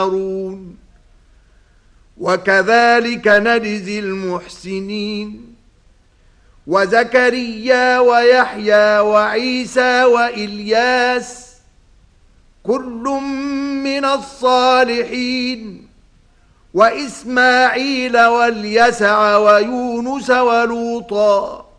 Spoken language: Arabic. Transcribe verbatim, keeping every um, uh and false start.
هارون وكذلك نجزي المحسنين وزكريا ويحيى وعيسى وإلياس كل من الصالحين وإسماعيل واليسع ويونس ولوطا